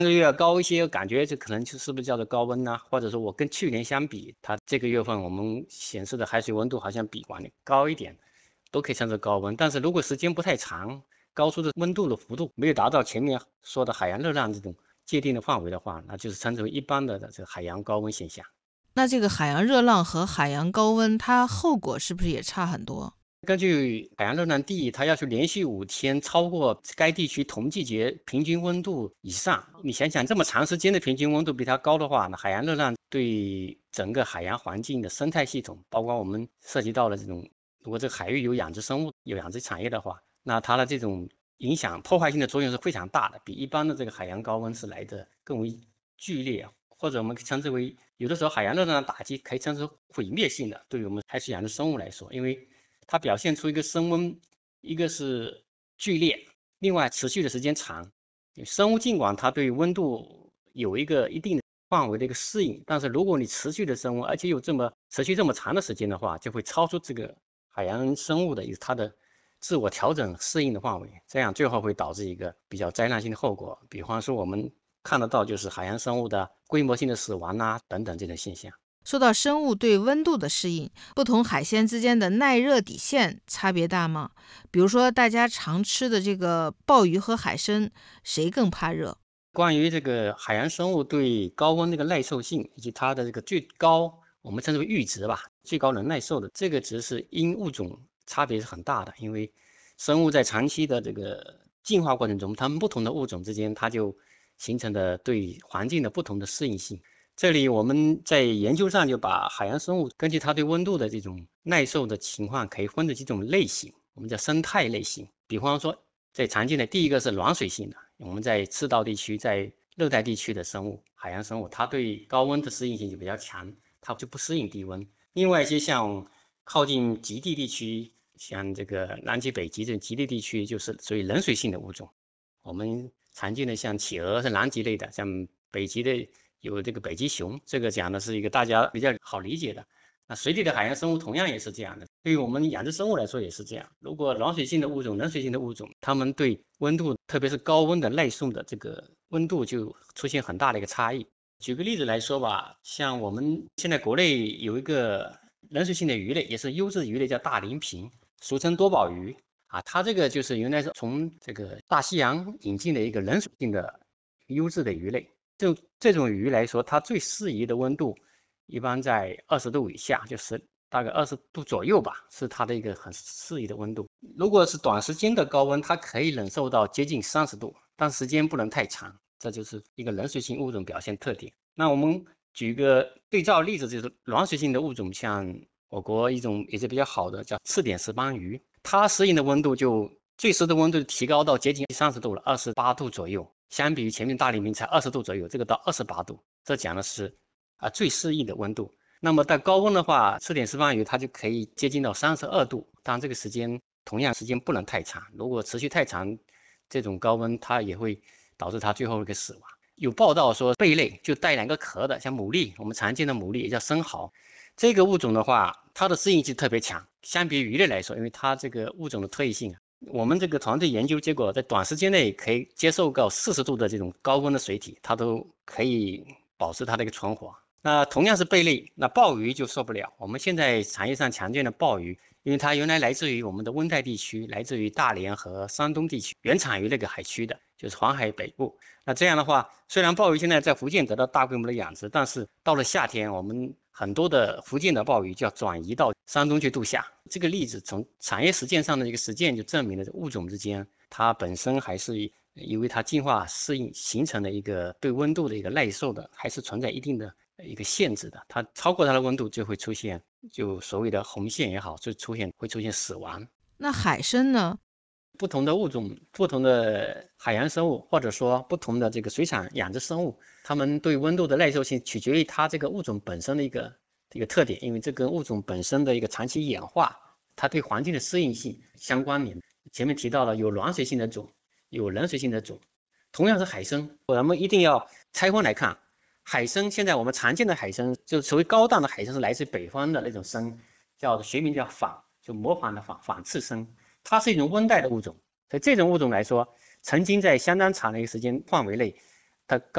月要高一些，感觉这可能是不是叫做高温呢？或者说我跟去年相比，它这个月份我们显示的海水温度好像比往年高一点，都可以称之高温。但是如果时间不太长，高出的温度的幅度没有达到前面说的海洋热浪这种界定的范围的话，那就是称之为一般的这个海洋高温现象。 那这个海洋热浪和海洋高温，它后果是不是也差很多？ 根据海洋热浪定义，它要求连续5天超过该地区同季节平均温度以上。你想想，这么长时间的平均温度比它高的话，那海洋热浪对整个海洋环境的生态系统，包括我们涉及到的这种，如果这个海域有养殖生物、有养殖产业的话，那它的这种影响破坏性的作用是非常大的，比一般的这个海洋高温是来的更为剧烈，或者我们称之为有的时候海洋热浪的打击可以称之为毁灭性的，对于我们海水养殖生物来说，因为它表现出一个升温，一个是剧烈，另外持续的时间长。生物尽管它对温度有一个一定的范围的一个适应，但是如果你持续的升温，而且有持续这么长的时间的话，就会超出这个海洋生物的它的自我调整适应的范围，这样最后会导致一个比较灾难性的后果，比方说我们看得到就是海洋生物的规模性的死亡啊等等这种现象。 说到生物对温度的适应，不同海鲜之间的耐热底线差别大吗？比如说大家常吃的这个鲍鱼和海参，谁更怕热？ 关于这个海洋生物对高温这个耐受性，以及它的这个最高，我们称之为阈值吧，最高能耐受的这个值是因物种差别是很大的。因为生物在长期的这个进化过程中，它们不同的物种之间，它就形成了对环境的不同的适应性。这里我们在研究上就把海洋生物根据它对温度的这种耐受的情况，可以分成几种类型，我们叫生态类型。比方说，最常见的第一个是暖水性的，我们在赤道地区、在热带地区的生物，海洋生物，它对高温的适应性就比较强，它就不适应低温。另外一些像靠近极地地区，像这个南极、北极这种极地地区，就是属于冷水性的物种。我们常见的像企鹅是南极类的，像北极的有这个北极熊，这个讲的是一个大家比较好理解的。那水底的海洋生物同样也是这样的，对于我们养殖生物来说也是这样。如果暖水性的物种、冷水性的物种，它们对温度，特别是高温的耐受的这个温度就出现很大的一个差异。举个例子来说吧，像我们现在国内有一个冷水性的鱼类，也是优质鱼类，叫大鳞平，俗称多宝鱼。它这个就是原来是从这个大西洋引进的一个冷水性的优质的鱼类。这种鱼来说，它最适宜的温度一般在20度以下，就是大概20度左右吧，是它的一个很适宜的温度。如果是短时间的高温，它可以忍受到接近30度，但时间不能太长，这就是一个冷水性物种表现特点。那我们举个对照例子，就是暖水性的物种，像我国一种也是比较好的叫赤点石斑鱼，它适应的温度就最适的温度提高到接近30度了，28度左右。相比于前面大鳞平才20度左右，这个到28度，这讲的是最适应的温度。那么到高温的话，赤点石斑鱼它就可以接近到32度，当然这个时间同样时间不能太长，如果持续太长，这种高温它也会导致它最后一个死亡。有报道说贝类就带2个壳的，像牡蛎，我们常见的牡蛎也叫生蚝，这个物种的话，它的适应性特别强，相比于鱼类来说，因为它这个物种的特异性，我们这个团队研究结果，在短时间内可以接受到40度的这种高温的水体，它都可以保持它的一个存活。那同样是贝类，那鲍鱼就受不了。我们现在产业上常见的鲍鱼，因为它原来来自于我们的温带地区，来自于大连和山东地区，原产于那个海区的，就是黄海北部。那这样的话，虽然鲍鱼现在在福建得到大规模的养殖，但是到了夏天，我们很多的福建的鲍鱼就要转移到山东去度夏。这个例子从产业实践上的一个实践就证明了，物种之间它本身还是因为它进化适应形成的一个对温度的一个耐受的，还是存在一定的一个限制的。它超过它的温度就会出现，就所谓的红线也好，就会出现死亡。 那海参呢？ 不同的物种、不同的海洋生物，或者说不同的这个水产养殖生物，它们对温度的耐受性取决于它这个物种本身的一个特点，因为这跟物种本身的一个长期演化，它对环境的适应性相关联。前面提到了有暖水性的种，有冷水性的种，同样是海参，我们一定要拆分来看。海参现在我们常见的海参，就所谓高档的海参是来自北方的那种参，学名叫仿，就模仿的仿刺参。它是一种温带的物种，所以这种物种来说，曾经在相当长的一个时间范围内，它